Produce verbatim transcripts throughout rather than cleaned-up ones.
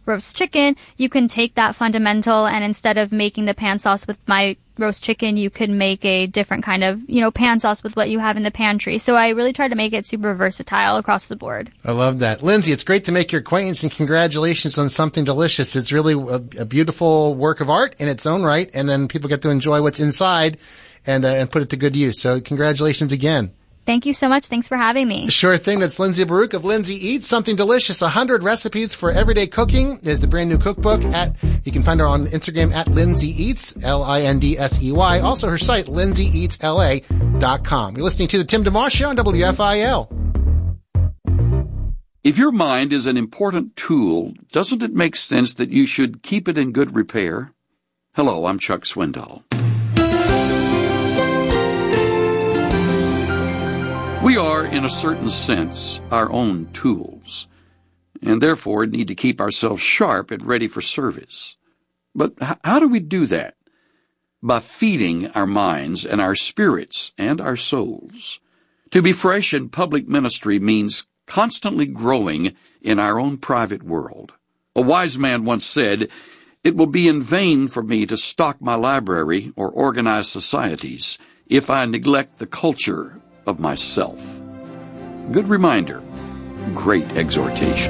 roast chicken, you can take that fundamental and instead of making the pan sauce with my roast chicken, you could make a different kind of, you know, pan sauce with what you have in the pantry. So I really try to make it super versatile across the board. I love that. Lindsay, it's great to make your acquaintance and congratulations on something delicious. It's really a, a beautiful work of art in its own right, and then people get to enjoy what's inside and, uh, and put it to good use. So congratulations again. Thank you so much. Thanks for having me. Sure thing. That's Lindsay Baruch of Lindsay Eats. Something Delicious. one hundred recipes for everyday cooking is the brand new cookbook. At You can find her on Instagram at Lindsay Eats, L I N D S E Y. Also her site, lindsay eats l a dot com. You're listening to The Tim DeMoss Show on W F I L. If your mind is an important tool, doesn't it make sense that you should keep it in good repair? Hello, I'm Chuck Swindoll. We are, in a certain sense, our own tools, and therefore need to keep ourselves sharp and ready for service. But h- how do we do that? By feeding our minds and our spirits and our souls. To be fresh in public ministry means constantly growing in our own private world. A wise man once said, "It will be in vain for me to stock my library or organize societies if I neglect the culture of myself." Good reminder, great exhortation.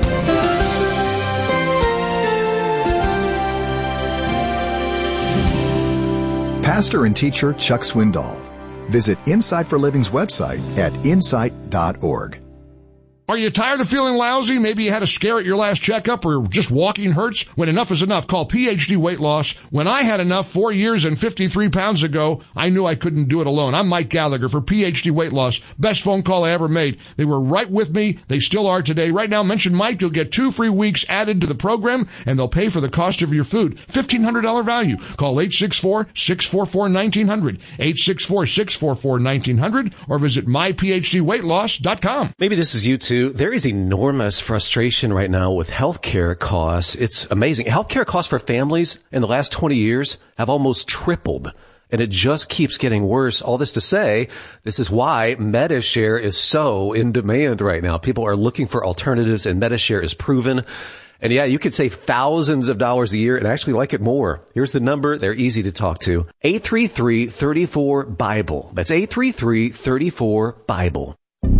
Pastor and teacher Chuck Swindoll. Visit Insight for Living's website at insight dot org. Are you tired of feeling lousy? Maybe you had a scare at your last checkup or just walking hurts? When enough is enough, call P H D Weight Loss. When I had enough four years and fifty-three pounds ago, I knew I couldn't do it alone. I'm Mike Gallagher for P H D Weight Loss. Best phone call I ever made. They were right with me. They still are today. Right now, mention Mike. You'll get two free weeks added to the program, and they'll pay for the cost of your food. fifteen hundred dollars value. Call eight six four, six four four, one nine zero zero, eight six four, six four four, one nine zero zero, or visit my p h d weight loss dot com. Maybe this is you too. There is enormous frustration right now with healthcare costs. It's amazing. Healthcare costs for families in the last twenty years have almost tripled, and it just keeps getting worse. All this to say, this is why MediShare is so in demand right now. People are looking for alternatives, and MediShare is proven. And yeah, you could save thousands of dollars a year and actually like it more. Here's the number. They're easy to talk to. eight three three, three four, Bible. That's eight three three, three four, Bible.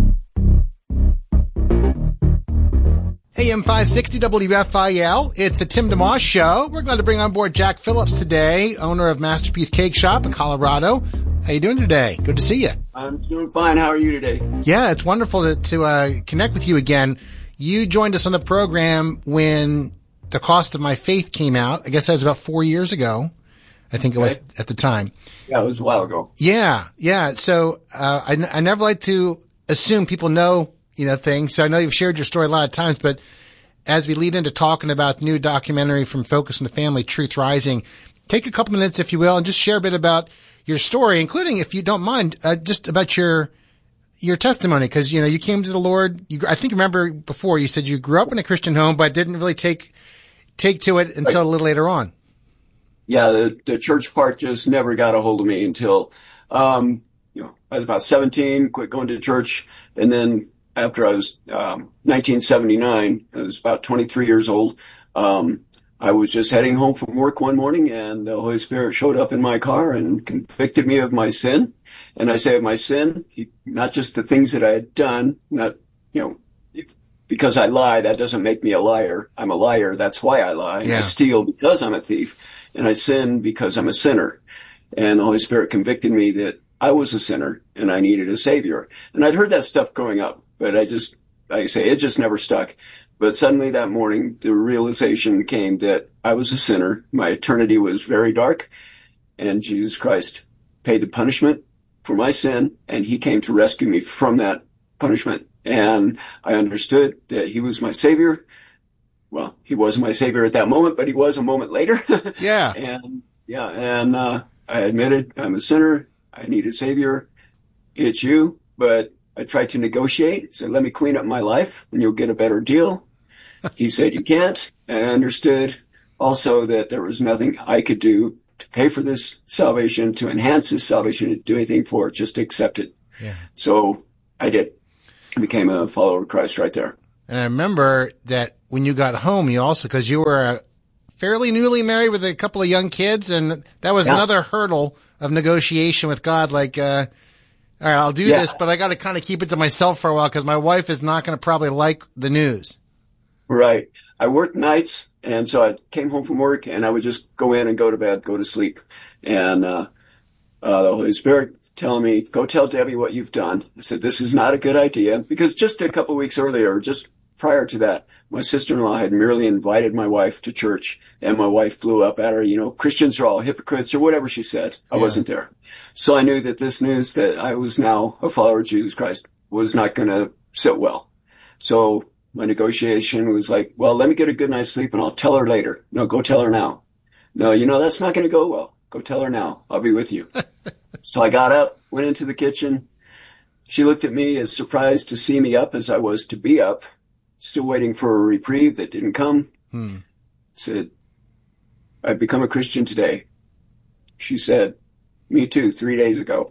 A M five sixty W F I L. It's the Tim DeMoss Show. We're glad to bring on board Jack Phillips today, owner of Masterpiece Cake Shop in Colorado. How you doing today? Good to see you. I'm doing fine. How are you today? Yeah, it's wonderful to, to uh, connect with you again. You joined us on the program when The Cost of My Faith came out. I guess that was about four years ago. I think it was at the time. Yeah, it was a while ago. Yeah, yeah. So uh, I, I never like to assume people know you know, things. So I know you've shared your story a lot of times, but as we lead into talking about the new documentary from Focus on the Family, Truth Rising, take a couple minutes, if you will, and just share a bit about your story, including, if you don't mind, uh, just about your, your testimony. Cause, you know, you came to the Lord. You, I think remember before you said you grew up in a Christian home, but didn't really take, take to it until a little later on. Yeah. The, the church part just never got a hold of me until, um, you know, I was about seventeen, quit going to church, and then after I was um, nineteen seventy-nine, I was about twenty-three years old. Um, I was just heading home from work one morning, and the Holy Spirit showed up in my car and convicted me of my sin. And I say of my sin, he, not just the things that I had done, not, you know, if, because I lied, that doesn't make me a liar. I'm a liar. That's why I lie. Yeah. I steal because I'm a thief, and I sin because I'm a sinner. And the Holy Spirit convicted me that I was a sinner and I needed a savior. And I'd heard that stuff growing up. But I just, like I say, it just never stuck. But suddenly that morning, the realization came that I was a sinner. My eternity was very dark, and Jesus Christ paid the punishment for my sin, and he came to rescue me from that punishment. And I understood that he was my savior. Well, he wasn't my savior at that moment, but he was a moment later. Yeah. And yeah, and uh, I admitted I'm a sinner. I need a savior. It's you, but I tried to negotiate, said, let me clean up my life and you'll get a better deal. He said, you can't. And I understood also that there was nothing I could do to pay for this salvation, to enhance this salvation, to do anything for it, just to accept it. Yeah. So I did. I became a follower of Christ right there. And I remember that when you got home, you also, because you were uh, fairly newly married with a couple of young kids, and that was yeah. another hurdle of negotiation with God. Like, uh, all right, I'll do yeah. this, but I got to kind of keep it to myself for a while because my wife is not going to probably like the news. Right. I worked nights, and so I came home from work, and I would just go in and go to bed, go to sleep. And uh, uh the Holy Spirit telling me, go tell Debbie what you've done. I said, this is not a good idea, because just a couple of weeks earlier, just prior to that, my sister-in-law had merely invited my wife to church, and my wife blew up at her, you know, Christians are all hypocrites, or whatever she said. I yeah. wasn't there. So I knew that this news that I was now a follower of Jesus Christ was not going to sit well. So my negotiation was like, well, let me get a good night's sleep and I'll tell her later. No, go tell her now. No, you know, that's not going to go well. Go tell her now. I'll be with you. So I got up, went into the kitchen. She looked at me as surprised to see me up as I was to be up, still waiting for a reprieve that didn't come. Hmm. Said, I've become a Christian today. She said, me too, three days ago.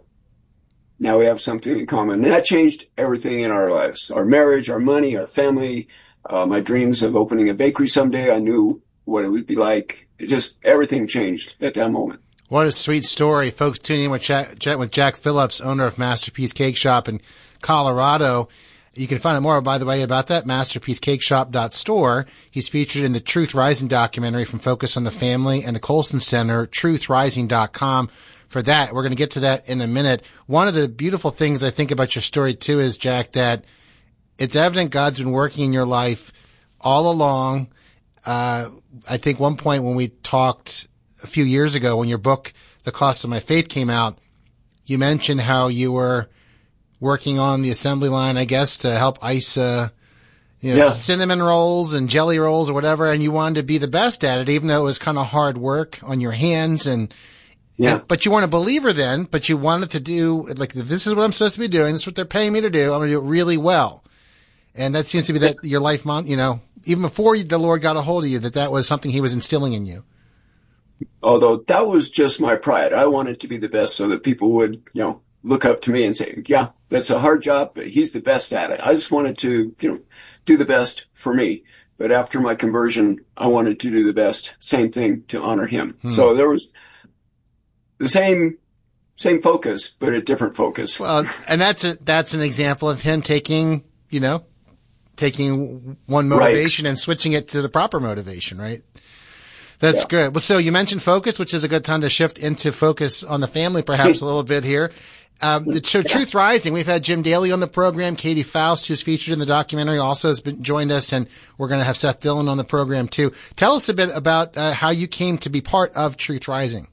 Now we have something in common. And that changed everything in our lives. Our marriage, our money, our family, uh, my dreams of opening a bakery someday. I knew what it would be like. It just, everything changed at that moment. What a sweet story. Folks, tuning in with Jack, with Jack Phillips, owner of Masterpiece Cake Shop in Colorado. You can find out more, by the way, about that, masterpiece cake shop dot store. He's featured in the Truth Rising documentary from Focus on the Family and the Colson Center, truth rising dot com. For that, we're going to get to that in a minute. One of the beautiful things I think about your story, too, is, Jack, that it's evident God's been working in your life all along. Uh, I think one point when we talked a few years ago, when your book, The Cost of My Faith, came out, you mentioned how you were working on the assembly line, I guess, to help ice, uh, you know, yeah. cinnamon rolls and jelly rolls or whatever, and you wanted to be the best at it, even though it was kind of hard work on your hands. And, yeah. and but you weren't a believer then, but you wanted to do, like, this is what I'm supposed to be doing. This is what they're paying me to do. I'm going to do it really well. And that seems to be that your life, you know, even before the Lord got a hold of you, that that was something he was instilling in you. Although that was just my pride. I wanted to be the best so that people would, you know, look up to me and say, yeah, that's a hard job, but he's the best at it. I just wanted to, you know, do the best for me. But after my conversion, I wanted to do the best, same thing, to honor him. Hmm. So there was the same, same focus, but a different focus. Well, and that's a, that's an example of him taking, you know, taking one motivation right. and switching it to the proper motivation, right? That's yeah. good. Well, so you mentioned focus, which is a good time to shift into focus on the family, perhaps a little bit here. Um, so Truth Rising, we've had Jim Daly on the program. Katie Faust, who's featured in the documentary, also has been joined us, and we're going to have Seth Dillon on the program too. Tell us a bit about uh, how you came to be part of Truth Rising.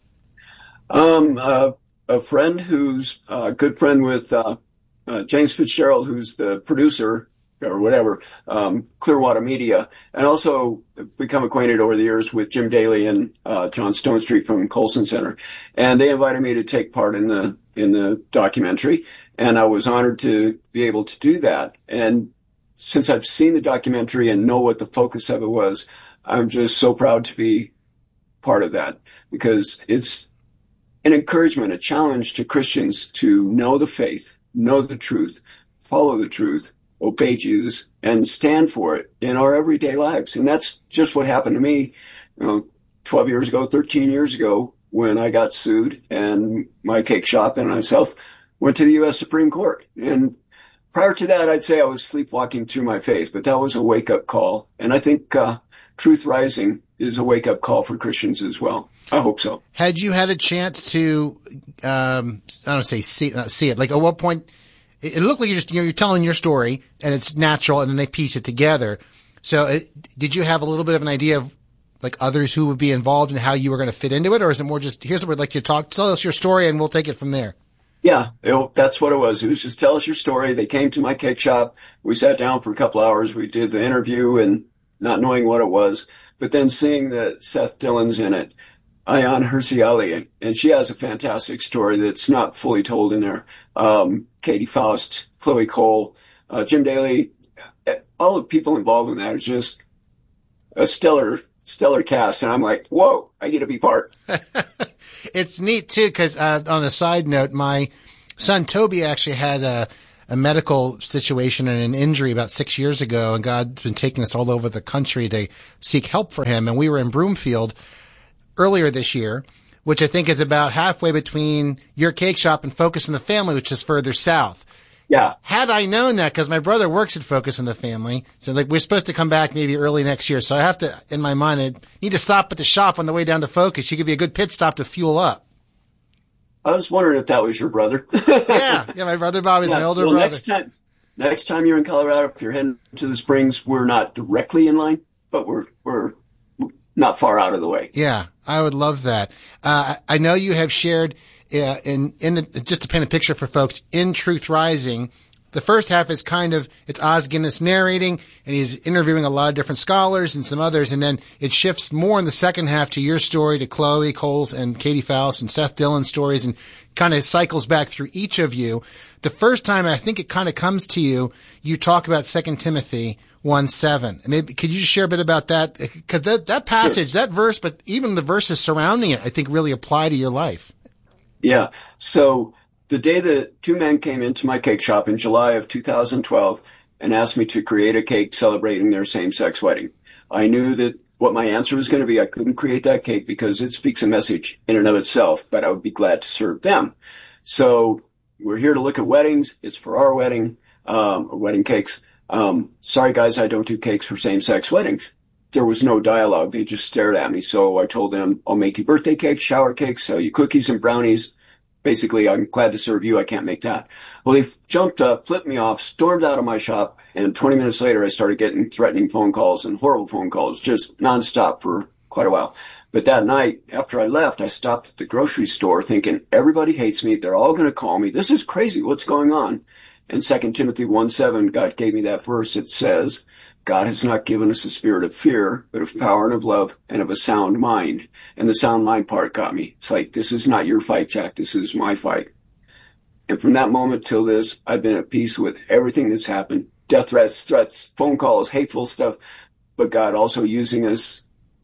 Um, uh, a friend who's a good friend with uh, uh, James Fitzgerald, who's the producer or whatever, um, Clearwater Media, and also become acquainted over the years with Jim Daly and uh, John Stone Street from Colson Center. And they invited me to take part in the in the documentary, and I was honored to be able to do that. And since I've seen the documentary and know what the focus of it was, I'm just so proud to be part of that, because it's an encouragement, a challenge to Christians to know the faith, know the truth, follow the truth, obey Jesus, and stand for it in our everyday lives. And that's just what happened to me, you know, twelve years ago, thirteen years ago, when I got sued and my cake shop and myself went to the U S Supreme Court. And prior to that, I'd say I was sleepwalking through my faith, but that was a wake-up call. And I think uh, Truth Rising is a wake-up call for Christians as well. I hope so. Had you had a chance to, um, I don't say see, not see it, like at what point, it looked like you're just, you know, you're telling your story and it's natural and then they piece it together. So it, did you have a little bit of an idea of like others who would be involved and how you were going to fit into it? Or is it more just, here's what we'd like you to talk, tell us your story and we'll take it from there? Yeah, it, that's what it was. It was just tell us your story. They came to my cake shop. We sat down for a couple hours. We did the interview and not knowing what it was, but then seeing that Seth Dillon's in it, Ayaan Hirsi Ali, and she has a fantastic story that's not fully told in there. Um, Katie Faust, Chloe Cole, uh, Jim Daly, all the people involved in that is just a stellar, stellar cast. And I'm like, whoa, I get to be part. It's neat too, because uh, on a side note, my son Toby actually had a a medical situation and an injury about six years ago, and God's been taking us all over the country to seek help for him. And we were in Broomfield earlier this year, which I think is about halfway between your cake shop and Focus on the Family, which is further south. Yeah. Had I known that, because my brother works at Focus on the Family, so like we're supposed to come back maybe early next year. So I have to, in my mind, I need to stop at the shop on the way down to Focus. She could be a good pit stop to fuel up. I was wondering if that was your brother. yeah, yeah, my brother Bobby's yeah, my older well, brother. Next time, next time you're in Colorado, if you're heading to the Springs, we're not directly in line, but we're we're not far out of the way. Yeah, I would love that. Uh, I know you have shared uh, in in the just to paint a picture for folks in Truth Rising. The first half is kind of, it's Os Guinness narrating, and he's interviewing a lot of different scholars and some others, and then it shifts more in the second half to your story, to Chloe Coles and Katie Faust and Seth Dillon's stories, and kind of cycles back through each of you. The first time I think it kind of comes to you, you talk about Second Timothy one seven. Maybe could you just share a bit about that? Because that, that passage, sure. that verse, but even the verses surrounding it, I think really apply to your life. Yeah. So the day that two men came into my cake shop in July of two thousand twelve and asked me to create a cake celebrating their same-sex wedding, I knew that what my answer was going to be, I couldn't create that cake because it speaks a message in and of itself, but I would be glad to serve them. So we're here to look at weddings. It's for our wedding, um, or wedding cakes. Um, sorry, guys, I don't do cakes for same-sex weddings. There was no dialogue. They just stared at me. So I told them, I'll make you birthday cakes, shower cakes, sell you cookies and brownies. Basically, I'm glad to serve you. I can't make that. Well, they jumped up, flipped me off, stormed out of my shop, and twenty minutes later, I started getting threatening phone calls and horrible phone calls, just nonstop for quite a while. But that night, after I left, I stopped at the grocery store thinking, everybody hates me. They're all going to call me. This is crazy. What's going on? And Second Timothy one seven, God gave me that verse. It says, God has not given us a spirit of fear, but of power and of love and of a sound mind. And the sound mind part got me. It's like, this is not your fight, Jack. This is my fight. And from that moment till this, I've been at peace with everything that's happened. Death threats, threats, phone calls, hateful stuff. But God also using us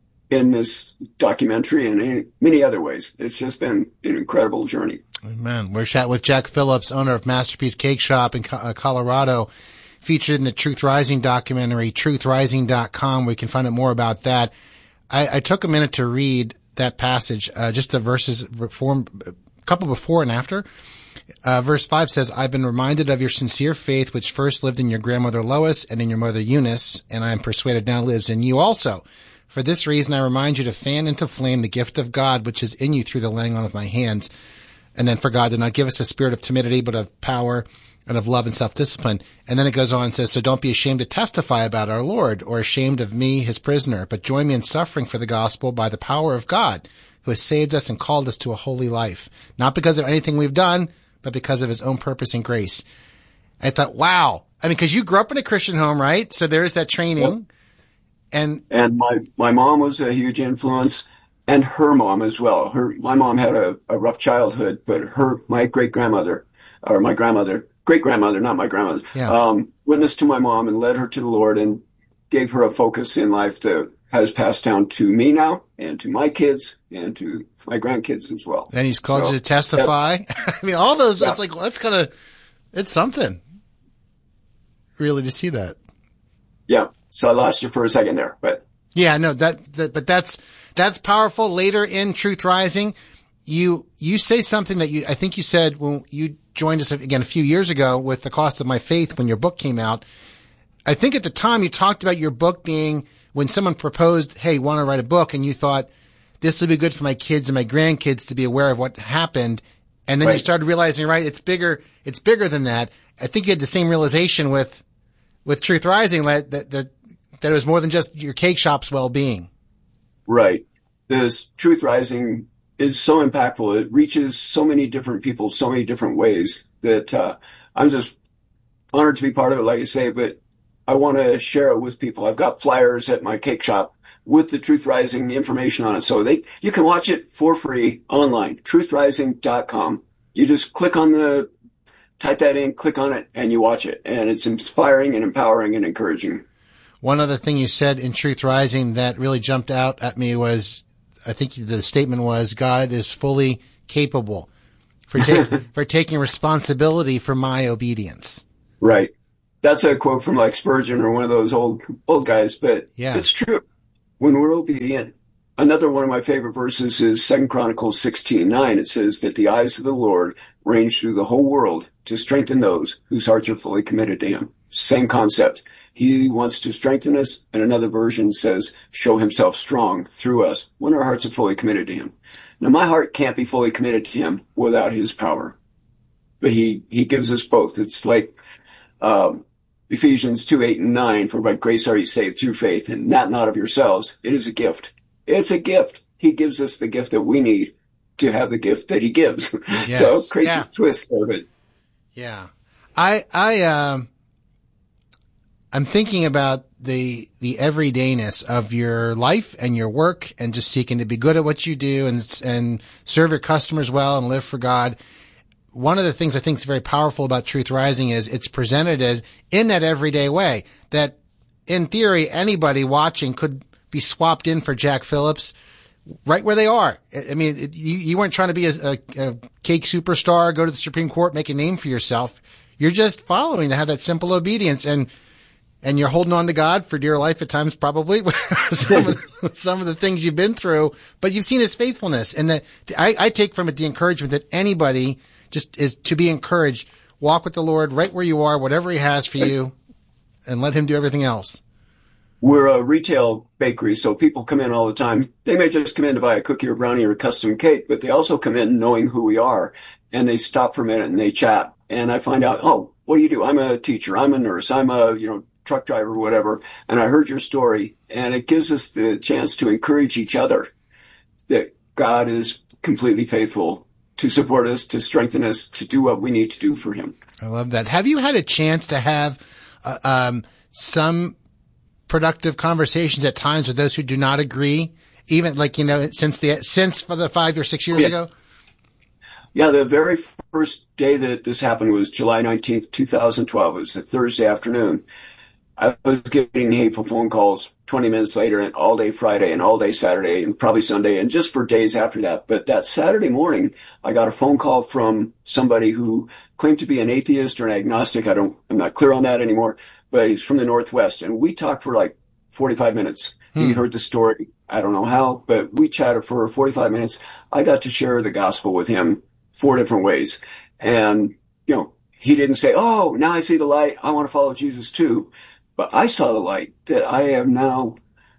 in this documentary and in many other ways. It's just been an incredible journey. Amen. We're chatting with Jack Phillips, owner of Masterpiece Cake Shop in Colorado, featured in the Truth Rising documentary, truth rising dot com, where you can find out more about that. I, I took a minute to read that passage, uh, just the verses, reform, a couple before and after. Uh, verse five says, I've been reminded of your sincere faith, which first lived in your grandmother Lois and in your mother Eunice, and I am persuaded now lives in you also. For this reason, I remind you to fan into flame the gift of God, which is in you through the laying on of my hands. And then for God did not give us a spirit of timidity, but of power and of love and self-discipline. And then it goes on and says, so don't be ashamed to testify about our Lord, or ashamed of me, his prisoner, but join me in suffering for the gospel by the power of God, who has saved us and called us to a holy life, not because of anything we've done, but because of his own purpose and grace. I thought, wow. I mean, because you grew up in a Christian home, right? So there's that training. Yep. And and my, my mom was a huge influence, and her mom as well. Her my mom had a, a rough childhood, but her my great grandmother, or my grandmother, great grandmother, not my grandmother, yeah. um, witnessed to my mom and led her to the Lord and gave her a focus in life that has passed down to me now and to my kids and to my grandkids as well. And he's called so, you to testify. That, I mean, all those. Yeah. It's like well, that's kind of it's something, really, to see that. Yeah. So I lost you for a second there, but yeah, no, that, that, but that's, that's powerful. Later in Truth Rising, you, you say something that you, I think you said when you joined us again a few years ago with The Cost of My Faith when your book came out. I think at the time you talked about your book being when someone proposed, hey, want to write a book, and you thought this would be good for my kids and my grandkids to be aware of what happened. And then right. you started realizing, right, it's bigger, it's bigger than that. I think you had the same realization with, with Truth Rising that, that, that that it was more than just your cake shop's well-being. Right. This Truth Rising is so impactful. It reaches so many different people, so many different ways that uh, I'm just honored to be part of it, like you say, but I want to share it with people. I've got flyers at my cake shop with the Truth Rising information on it. So they you can watch it for free online, truth rising dot com. You just click on the, type that in, click on it, and you watch it. And it's inspiring and empowering and encouraging. One other thing you said in Truth Rising that really jumped out at me was, I think the statement was, God is fully capable for, ta- for taking responsibility for my obedience. Right. That's a quote from like Spurgeon or one of those old old guys, but yeah. It's true. When we're obedient. Another one of my favorite verses is Second Chronicles sixteen nine. It says that the eyes of the Lord range through the whole world to strengthen those whose hearts are fully committed to him. Same concept. He wants to strengthen us, and another version says, show himself strong through us when our hearts are fully committed to him. Now, my heart can't be fully committed to him without his power. But he, he gives us both. It's like um, Ephesians two, eight, and nine, for by grace are you saved through faith, and that not of yourselves. It is a gift. It's a gift. He gives us the gift that we need to have the gift that he gives. Yes. So crazy yeah. twist of it. Yeah. I, I, um, I'm thinking about the, the everydayness of your life and your work and just seeking to be good at what you do and, and serve your customers well and live for God. One of the things I think is very powerful about Truth Rising is it's presented as in that everyday way that in theory, anybody watching could be swapped in for Jack Phillips right where they are. I mean, it, you, you weren't trying to be a, a, a cake superstar, go to the Supreme Court, make a name for yourself. You're just following to have that simple obedience, and and you're holding on to God for dear life at times, probably some of the, some of the things you've been through. But you've seen His faithfulness, and that I, I take from it the encouragement that anybody just is to be encouraged. Walk with the Lord right where you are, whatever He has for you, and let Him do everything else. We're a retail bakery, so people come in all the time. They may just come in to buy a cookie or brownie or a custom cake, but they also come in knowing who we are, and they stop for a minute and they chat. And I find out, oh, what do you do? I'm a teacher. I'm a nurse. I'm a, you know, truck driver, whatever. And I heard your story, and it gives us the chance to encourage each other that God is completely faithful to support us, to strengthen us, to do what we need to do for Him. I love that. Have you had a chance to have uh, um, some productive conversations at times with those who do not agree, even like, you know, since the, since for the five or six years yeah. ago? Yeah. The very first day that this happened was July nineteenth, twenty twelve. It was a Thursday afternoon. I was getting hateful phone calls twenty minutes later and all day Friday and all day Saturday and probably Sunday and just for days after that. But that Saturday morning, I got a phone call from somebody who claimed to be an atheist or an agnostic. I don't, I'm not clear on that anymore. But he's from the Northwest, and we talked for like forty-five minutes. Hmm. He heard the story. I don't know how, but we chatted for forty-five minutes. I got to share the gospel with him four different ways. And, you know, he didn't say, oh, now I see the light. I want to follow Jesus too. But I saw the light that I have now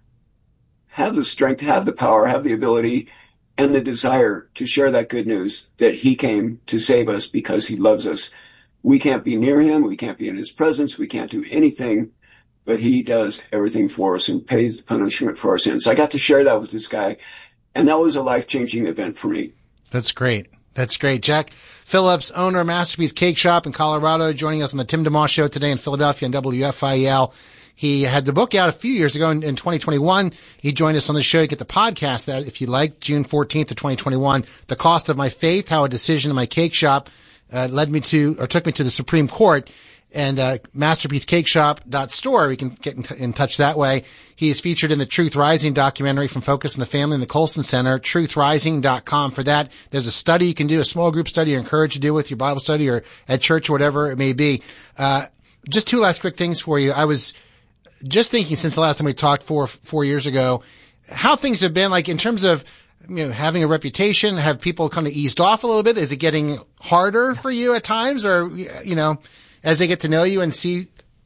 have the strength, have the power, have the ability, and the desire to share that good news that He came to save us because He loves us. We can't be near Him. We can't be in His presence. We can't do anything, but He does everything for us and pays the punishment for our sins. So I got to share that with this guy, and that was a life-changing event for me. That's great. That's great. Jack Phillips, owner of Masterpiece Cake Shop in Colorado, joining us on the Tim DeMoss Show today in Philadelphia on W F I L. He had the book out a few years ago in, in twenty twenty-one. He joined us on the show. You get the podcast that if you like, June fourteenth of twenty twenty-one, The Cost of My Faith, How a Decision in My Cake Shop Uh, led me to, or took me to the Supreme Court, and, uh, masterpiece cake shop dot store. We can get in, t- in touch that way. He is featured in the Truth Rising documentary from Focus on the Family and the Colson Center, truth rising dot com for that. There's a study you can do, a small group study you're encouraged to do with your Bible study or at church or whatever it may be. Uh, just two last quick things for you. I was just thinking since the last time we talked four, four years ago, how things have been like in terms of, you know, having a reputation. Have people kind of eased off a little bit? Is it getting harder for you at times, or, you know, as they get to know you and see,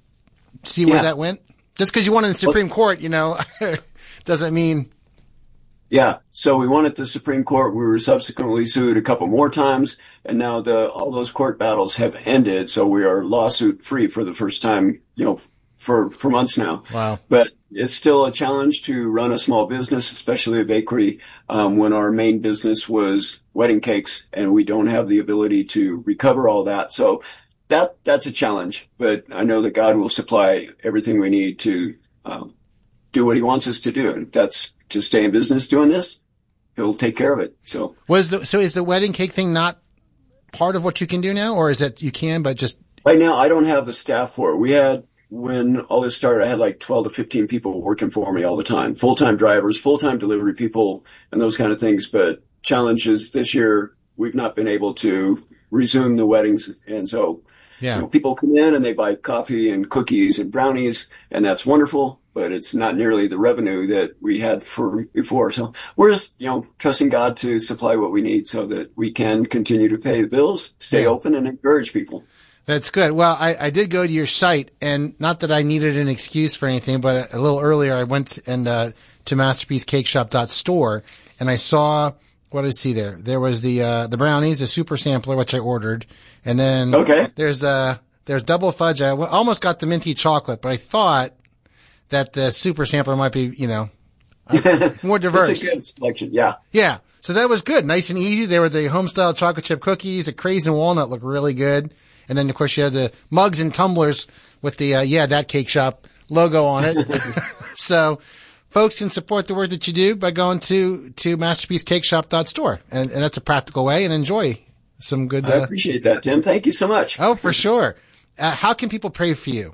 see where yeah. that went? Just because you won in the Supreme well, Court, you know, doesn't mean. Yeah. So we won at the Supreme Court. We were subsequently sued a couple more times, and now the, all those court battles have ended. So we are lawsuit free for the first time, you know, for, for months now. Wow. But it's still a challenge to run a small business, especially a bakery, um, when our main business was wedding cakes and we don't have the ability to recover all that. So that, that's a challenge, but I know that God will supply everything we need to, um, do what He wants us to do. And if that's to stay in business doing this, He'll take care of it. So was the, so is the wedding cake thing not part of what you can do now, or is it you can, but just right now I don't have the staff for it. We had, when all this started, I had like twelve to fifteen people working for me all the time, full-time drivers, full-time delivery people, and those kind of things. But challenges this year, we've not been able to resume the weddings. And so Yeah. You know, people come in and they buy coffee and cookies and brownies, and that's wonderful, but it's not nearly the revenue that we had for before. So we're just, you know, trusting God to supply what we need so that we can continue to pay the bills, stay Yeah. open, and encourage people. That's good. Well, I, I did go to your site, and not that I needed an excuse for anything, but a, a little earlier I went and uh, to masterpiece cake shop dot store, and I saw, what did I see there? There was the uh, the brownies, the super sampler, which I ordered, and then Okay. there's uh there's double fudge. I w- almost got the minty chocolate, but I thought that the super sampler might be, you know, uh, more diverse. It's a good selection, yeah. Yeah. So that was good. Nice and easy. There were the home-style chocolate chip cookies. The Crazy Walnut looked really good. And then, of course, you had the mugs and tumblers with the, uh, yeah, that cake shop logo on it. So folks can support the work that you do by going to, to masterpiece cake shop dot store. And, and that's a practical way, and enjoy some good. I Uh, appreciate that, Tim. Thank you so much. oh, for sure. Uh, how can people pray for you?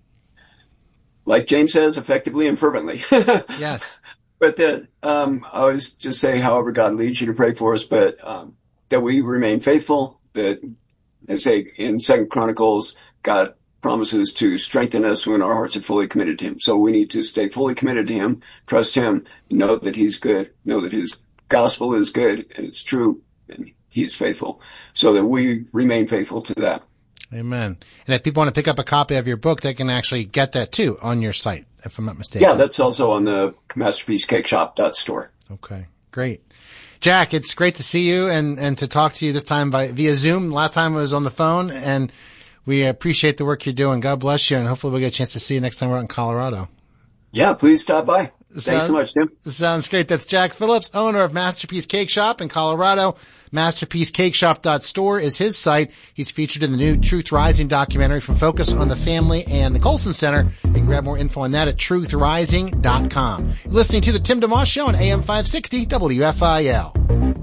Like James says, effectively and fervently. Yes. But that, um, I always just say, however God leads you to pray for us, but, um, that we remain faithful, that, as I say in Second Chronicles, God promises to strengthen us when our hearts are fully committed to him. So we need to stay fully committed to him, trust him, know that he's good, know that his gospel is good and it's true and he's faithful, so that we remain faithful to that. Amen. And if people want to pick up a copy of your book, they can actually get that too on your site, if I'm not mistaken. Yeah, that's also on the masterpiece cake shop dot store. Okay, great. Jack, it's great to see you and, and to talk to you this time by via Zoom. Last time it was on the phone, and we appreciate the work you're doing. God bless you, and hopefully we'll get a chance to see you next time we're out in Colorado. Yeah, please stop by. Sounds, Thanks so much, Tim. Sounds great. That's Jack Phillips, owner of Masterpiece Cake Shop in Colorado. masterpiece cake shop dot store is his site. He's featured in the new Truth Rising documentary from Focus on the Family and the Colson Center. You can grab more info on that at truth rising dot com. You're listening to the Tim DeMoss Show on A M five sixty W F I L.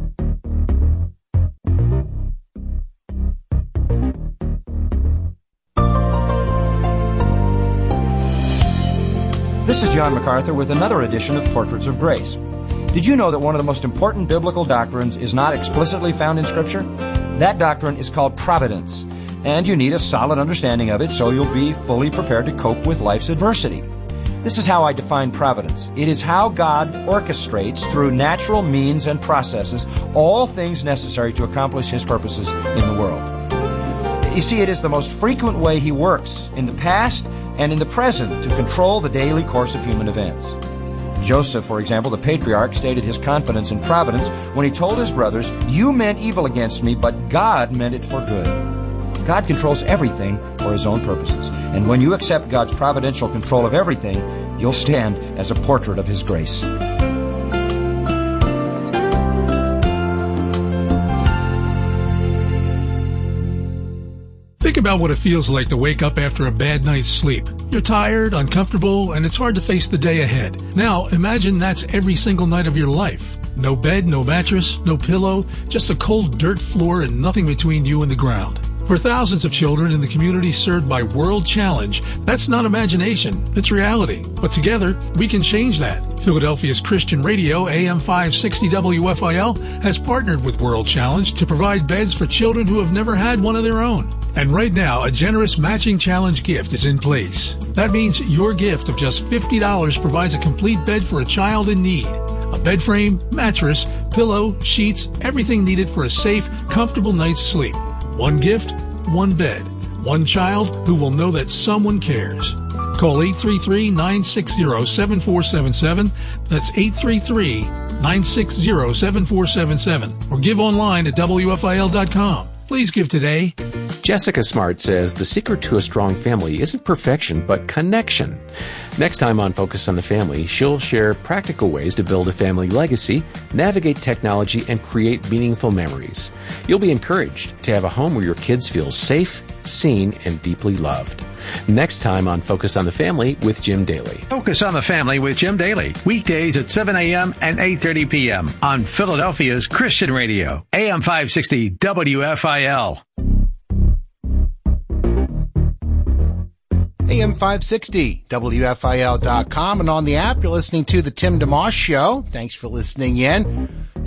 This is John MacArthur with another edition of Portraits of Grace. Did you know that one of the most important biblical doctrines is not explicitly found in Scripture? That doctrine is called providence, and you need a solid understanding of it so you'll be fully prepared to cope with life's adversity. This is how I define providence. It is how God orchestrates through natural means and processes all things necessary to accomplish His purposes in the world. You see, it is the most frequent way He works in the past and in the present to control the daily course of human events. Joseph, for example, the patriarch, stated his confidence in providence when he told his brothers, "You meant evil against me, but God meant it for good." God controls everything for His own purposes. And when you accept God's providential control of everything, you'll stand as a portrait of His grace. Think about what it feels like to wake up after a bad night's sleep. You're tired, uncomfortable, and it's hard to face the day ahead. Now, imagine that's every single night of your life. No bed, no mattress, no pillow, just a cold dirt floor and nothing between you and the ground. For thousands of children in the community served by World Challenge, that's not imagination, it's reality. But together, we can change that. Philadelphia's Christian Radio, A M five sixty W F I L, has partnered with World Challenge to provide beds for children who have never had one of their own. And right now, a generous matching challenge gift is in place. That means your gift of just fifty dollars provides a complete bed for a child in need. A bed frame, mattress, pillow, sheets, everything needed for a safe, comfortable night's sleep. One gift, one bed, one child who will know that someone cares. Call eight three three, nine six zero, seven four seven seven. That's eight three three, nine six zero, seven four seven seven. Or give online at W F I L dot com. Please give today. Jessica Smart says the secret to a strong family isn't perfection, but connection. Next time on Focus on the Family, she'll share practical ways to build a family legacy, navigate technology, and create meaningful memories. You'll be encouraged to have a home where your kids feel safe, seen, and deeply loved. Next time on Focus on the Family with Jim Daly. Focus on the Family with Jim Daly. Weekdays at seven a.m. and eight thirty p.m. on Philadelphia's Christian Radio, A M five sixty W F I L. A M five sixty, W F I L dot com, and on the app, you're listening to The Tim DeMoss Show. Thanks for listening in.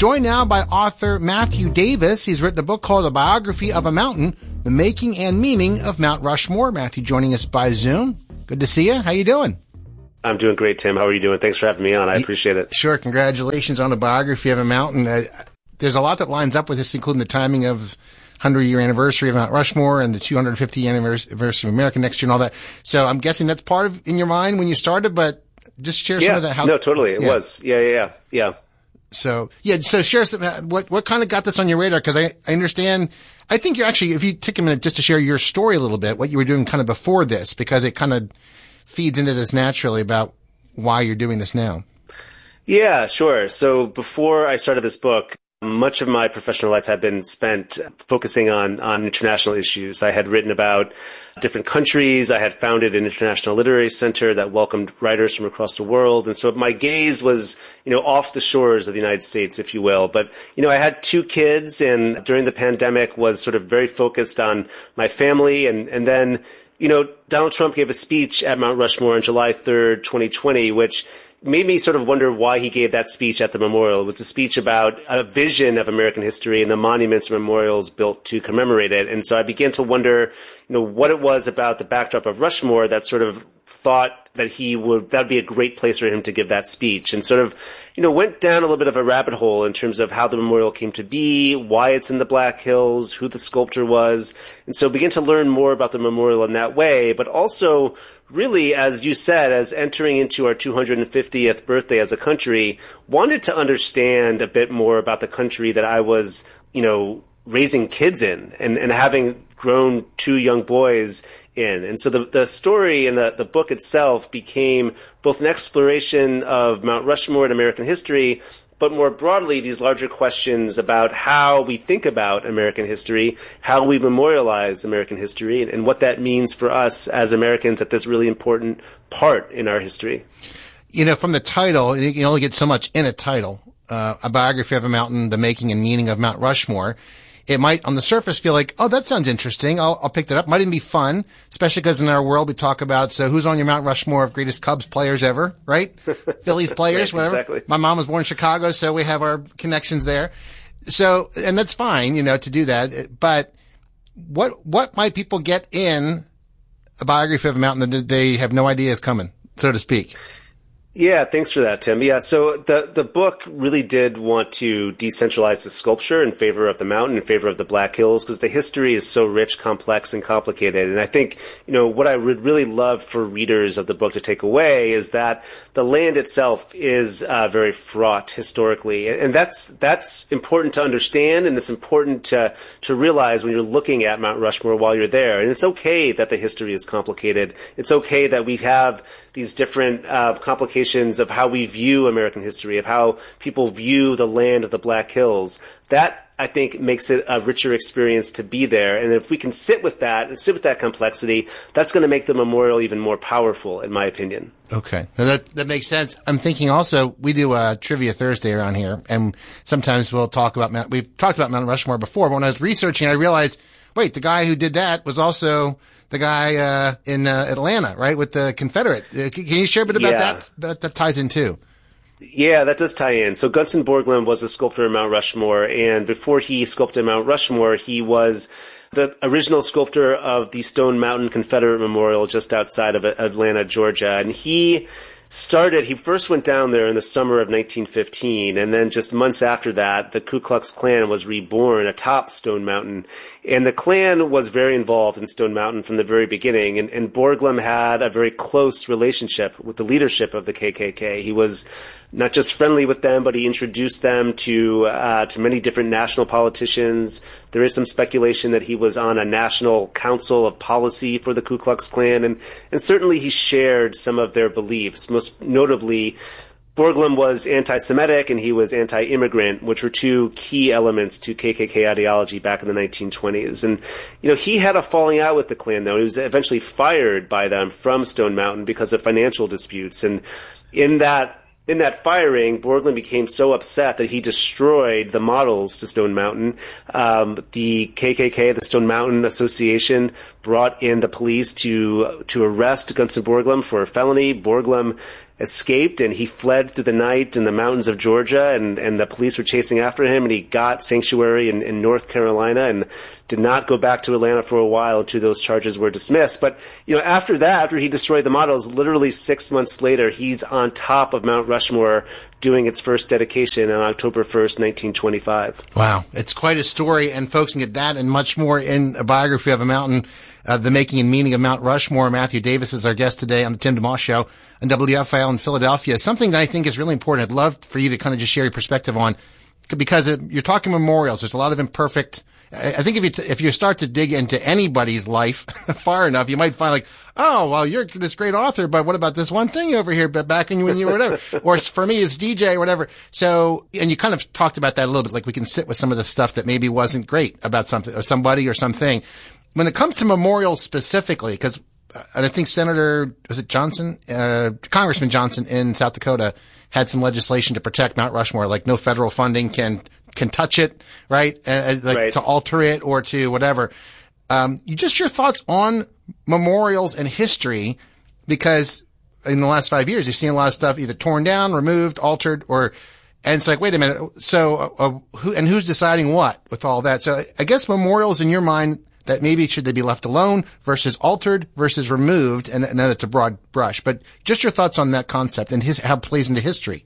joined now by author Matthew Davis. He's written a book called A Biography of a Mountain, The Making and Meaning of Mount Rushmore. Matthew joining us by Zoom. Good to see you. How you doing? I'm doing great, Tim. How are you doing? Thanks for having me on. I appreciate it. Sure. Congratulations on A Biography of a Mountain. Uh, there's a lot that lines up with this, including the timing of hundred-year anniversary of Mount Rushmore and the two hundred fiftieth anniversary of America next year and all that. So I'm guessing that's part of in your mind when you started, but just share some yeah, of that. How, no, totally. It yeah. was. Yeah, yeah, yeah. Yeah. So, yeah, so share some, what, what kind of got this on your radar? Cause I, I understand, I think you're actually, if you take a minute just to share your story a little bit, what you were doing kind of before this, because it kind of feeds into this naturally about why you're doing this now. Yeah, sure. So before I started this book, much of my professional life had been spent focusing on, on international issues. I had written about different countries. I had founded an international literary center that welcomed writers from across the world. And so my gaze was, you know, off the shores of the United States, if you will. But, you know, I had two kids and during the pandemic was sort of very focused on my family. And, and then, you know, Donald Trump gave a speech at Mount Rushmore on July third, twenty twenty, which made me sort of wonder why he gave that speech at the memorial. It was a speech about a vision of American history and the monuments and memorials built to commemorate it. And so I began to wonder, you know, what it was about the backdrop of Rushmore that sort of thought that he would, that'd be a great place for him to give that speech, and sort of, you know, went down a little bit of a rabbit hole in terms of how the memorial came to be, why it's in the Black Hills, who the sculptor was. And so began to learn more about the memorial in that way, but also really, as you said, as entering into our two hundred fiftieth birthday as a country, wanted to understand a bit more about the country that I was, you know, raising kids in and, and having grown two young boys in. And so the, the story and the, the book itself became both an exploration of Mount Rushmore and American history, but more broadly, these larger questions about how we think about American history, how we memorialize American history, and, and what that means for us as Americans at this really important part in our history. You know, from the title, you can only get so much in a title, uh, A Biography of a Mountain, The Making and Meaning of Mount Rushmore. It might, on the surface, feel like, oh, that sounds interesting. I'll, I'll pick that up. Might even be fun, especially because in our world we talk about, so who's on your Mount Rushmore of greatest Cubs players ever, right? Phillies players, right, whatever. Exactly. My mom was born in Chicago, so we have our connections there. So, and that's fine, you know, to do that. But what, what might people get in A Biography of a Mountain that they have no idea is coming, so to speak? Yeah, thanks for that, Tim. Yeah, so the, the book really did want to decentralize the sculpture in favor of the mountain, in favor of the Black Hills, because the history is so rich, complex, and complicated. And I think, you know, what I would really love for readers of the book to take away is that the land itself is uh, very fraught historically. And that's that's important to understand, and it's important to, to realize when you're looking at Mount Rushmore while you're there. And it's okay that the history is complicated. It's okay that we have these different uh, complications of how we view American history, of how people view the land of the Black Hills. That, I think, makes it a richer experience to be there. And if we can sit with that and sit with that complexity, that's going to make the memorial even more powerful, in my opinion. Okay. Now that, that makes sense. I'm thinking also, we do a Trivia Thursday around here, and sometimes we'll talk about Mount, we've talked about Mount Rushmore before, but when I was researching, I realized, wait, the guy who did that was also the guy uh in uh, Atlanta, right, with the Confederate. Uh, can you share a bit about yeah. that? That that ties in too. Yeah, that does tie in. So Gunnson Borglum was a sculptor in Mount Rushmore, and before he sculpted Mount Rushmore, he was the original sculptor of the Stone Mountain Confederate Memorial just outside of Atlanta, Georgia. And he started, he first went down there in the summer of nineteen fifteen, and then just months after that, the Ku Klux Klan was reborn atop Stone Mountain. And the Klan was very involved in Stone Mountain from the very beginning, and, and Borglum had a very close relationship with the leadership of the K K K. He was not just friendly with them, but he introduced them to uh, to many different national politicians. There is some speculation that he was on a national council of policy for the Ku Klux Klan, and, and certainly he shared some of their beliefs. Most notably, Borglum was anti-Semitic and he was anti-immigrant, which were two key elements to K K K ideology back in the nineteen twenties. And, you know, he had a falling out with the Klan, though. He was eventually fired by them from Stone Mountain because of financial disputes. And in that In that firing, Borglum became so upset that he destroyed the models to Stone Mountain. Um, the K K K, the Stone Mountain Association, brought in the police to to arrest Gunston Borglum for a felony. Borglum escaped, and he fled through the night in the mountains of Georgia, and, and the police were chasing after him, and he got sanctuary in, in North Carolina and did not go back to Atlanta for a while until those charges were dismissed. But, you know, after that, after he destroyed the models, literally six months later, he's on top of Mount Rushmore doing its first dedication on October first, nineteen twenty-five. Wow. It's quite a story, and folks can get that and much more in A Biography of a Mountain, uh, The Making and Meaning of Mount Rushmore. Matthew Davis is our guest today on the Tim DeMoss Show on W F I L in Philadelphia. Something that I think is really important. I'd love for you to kind of just share your perspective on, because it, you're talking memorials. There's a lot of imperfect. I think if you t- if you start to dig into anybody's life far enough, you might find like, oh, well, you're this great author, but what about this one thing over here back in when you were whatever? Or for me, it's D J or whatever. So, and you kind of talked about that a little bit, like we can sit with some of the stuff that maybe wasn't great about something or somebody or something. When it comes to memorials specifically, because and I think Senator, was it Johnson, uh, Congressman Johnson in South Dakota had some legislation to protect Mount Rushmore, like no federal funding can can touch it, right? Uh, like right. to alter it or to whatever. Um, you just your thoughts on memorials and history, because in the last five years, you've seen a lot of stuff either torn down, removed, altered, or, and it's like, wait a minute. So, uh, uh, who, and who's deciding what with all that? So I guess memorials in your mind, that maybe should they be left alone versus altered versus removed, and, and then it's a broad brush. But just your thoughts on that concept and his, how it plays into history.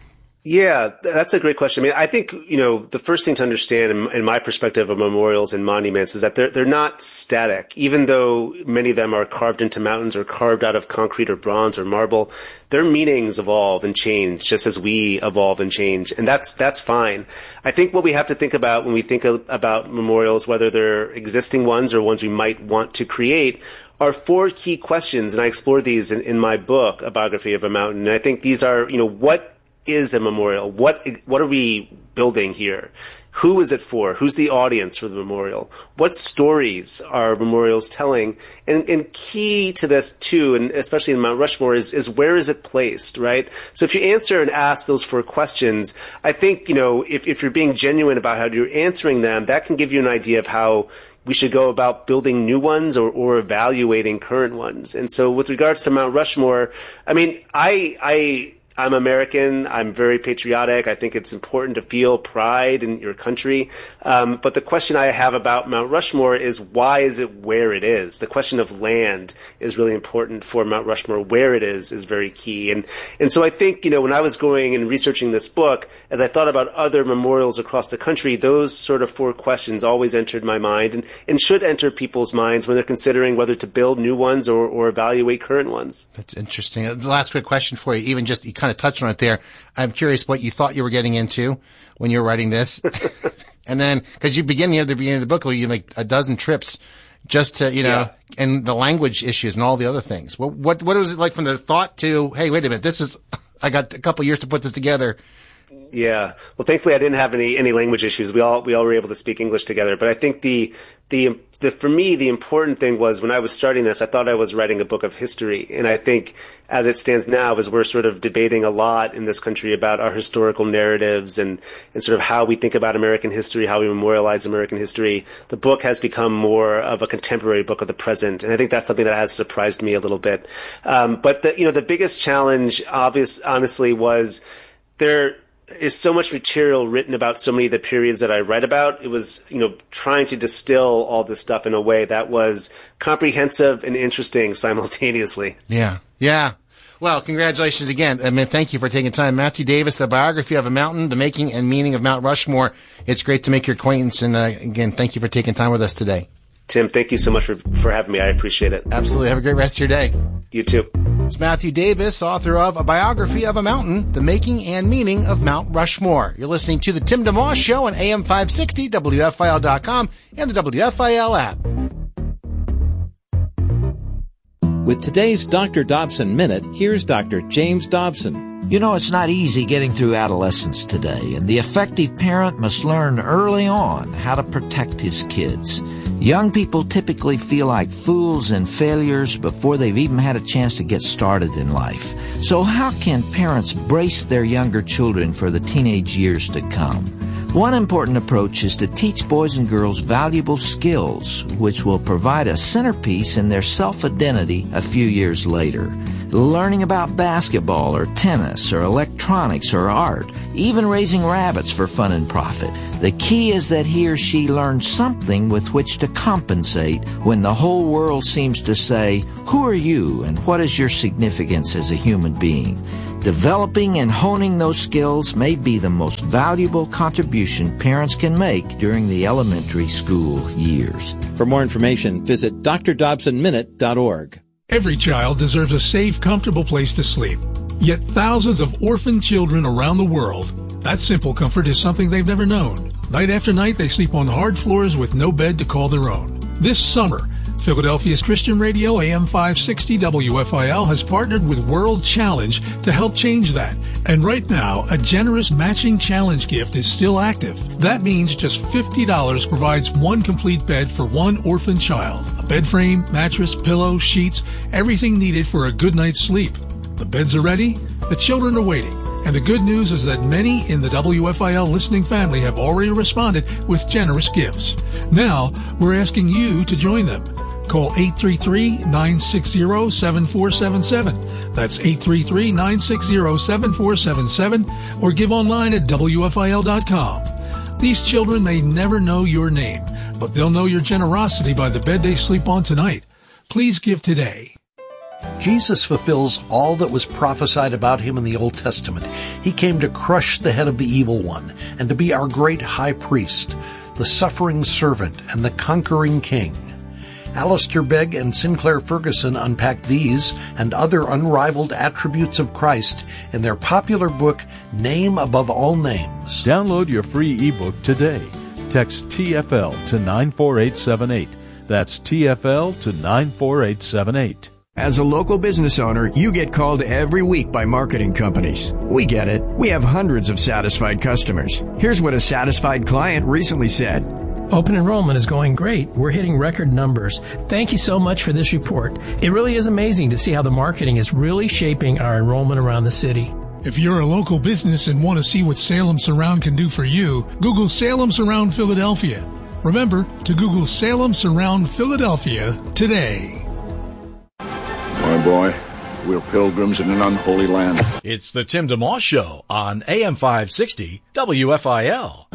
Yeah, that's a great question. I mean, I think, you know, the first thing to understand in, in my perspective of memorials and monuments is that they're, they're not static. Even though many of them are carved into mountains or carved out of concrete or bronze or marble, their meanings evolve and change just as we evolve and change. And that's, that's fine. I think what we have to think about when we think of, about memorials, whether they're existing ones or ones we might want to create, are four key questions. And I explore these in, in my book, A Biography of a Mountain. And I think these are, you know, what is a memorial? What what are we building here? Who is it for? Who's the audience for the memorial? What stories are memorials telling? And, and key to this too, and especially in Mount Rushmore, is, is where is it placed, right? So if you answer and ask those four questions, I think, you know, if, if you're being genuine about how you're answering them, that can give you an idea of how we should go about building new ones or, or evaluating current ones. And so with regards to Mount Rushmore, I mean, I, I, I'm American. I'm very patriotic. I think it's important to feel pride in your country. Um, but the question I have about Mount Rushmore is, why is it where it is? The question of land is really important for Mount Rushmore. Where it is is very key. And, and so I think, you know, when I was going and researching this book, as I thought about other memorials across the country, those sort of four questions always entered my mind and, and should enter people's minds when they're considering whether to build new ones or, or evaluate current ones. That's interesting. The last quick question for you, even just you kind of touched on it there. I'm curious what you thought you were getting into when you were writing this. And then, cause you begin near the beginning of the book where you make a dozen trips just to, you know, yeah. and the language issues and all the other things. What, what, what was it like from the thought to, hey, wait a minute, this is, I got a couple years to put this together. Yeah. Well, thankfully I didn't have any, any language issues. We all, we all were able to speak English together. But I think the, the, the, for me, the important thing was when I was starting this, I thought I was writing a book of history. And I think as it stands now, as we're sort of debating a lot in this country about our historical narratives and, and sort of how we think about American history, how we memorialize American history, the book has become more of a contemporary book of the present. And I think that's something that has surprised me a little bit. Um, but the, you know, the biggest challenge, obvious, honestly, was there, is so much material written about so many of the periods that I write about. It was, you know, trying to distill all this stuff in a way that was comprehensive and interesting simultaneously. Yeah. Yeah. Well, congratulations again. I mean, thank you for taking time. Matthew Davis, A Biography of a Mountain, The Making and Meaning of Mount Rushmore. It's great to make your acquaintance. And uh, again, thank you for taking time with us today. Tim, thank you so much for, for having me. I appreciate it. Absolutely. Have a great rest of your day. You too. It's Matthew Davis, author of A Biography of a Mountain, The Making and Meaning of Mount Rushmore. You're listening to the Tim DeMoss Show on A M five sixty, W F I L dot com, and the W F I L app. With today's Doctor Dobson Minute, here's Doctor James Dobson. You know, it's not easy getting through adolescence today, and the effective parent must learn early on how to protect his kids. Young people typically feel like fools and failures before they've even had a chance to get started in life. So how can parents brace their younger children for the teenage years to come? One important approach is to teach boys and girls valuable skills, which will provide a centerpiece in their self-identity a few years later. Learning about basketball or tennis or electronics or art, even raising rabbits for fun and profit. The key is that he or she learns something with which to compensate when the whole world seems to say, "Who are you and what is your significance as a human being?" Developing and honing those skills may be the most valuable contribution parents can make during the elementary school years. For more information, visit d r dobson minute dot org. Every child deserves a safe, comfortable place to sleep. Yet thousands of orphan children around the world, that simple comfort is something they've never known. Night after night, they sleep on hard floors with no bed to call their own. This summer, Philadelphia's Christian Radio, A M five sixty W F I L, has partnered with World Challenge to help change that. And right now, a generous matching challenge gift is still active. That means just fifty dollars provides one complete bed for one orphan child. A bed frame, mattress, pillow, sheets, everything needed for a good night's sleep. The beds are ready, the children are waiting. And the good news is that many in the W F I L listening family have already responded with generous gifts. Now, we're asking you to join them. Call eight three three, nine six zero, seven four seven seven. That's eight three three, nine six zero, seven four seven seven, or give online at W F I L dot com. These children may never know your name, but they'll know your generosity by the bed they sleep on tonight. Please give today. Jesus fulfills all that was prophesied about him in the Old Testament. He came to crush the head of the evil one and to be our great high priest, the suffering servant and the conquering king. Alistair Begg and Sinclair Ferguson unpack these and other unrivaled attributes of Christ in their popular book, Name Above All Names. Download your free ebook today. Text T F L to nine four eight seven eight. That's T F L to nine four eight seven eight. As a local business owner, you get called every week by marketing companies. We get it. We have hundreds of satisfied customers. Here's what a satisfied client recently said. Open enrollment is going great. We're hitting record numbers. Thank you so much for this report. It really is amazing to see how the marketing is really shaping our enrollment around the city. If you're a local business and want to see what Salem Surround can do for you, Google Salem Surround Philadelphia. Remember to Google Salem Surround Philadelphia today. My boy, we're pilgrims in an unholy land. It's the Tim DeMoss Show on A M five sixty W F I L.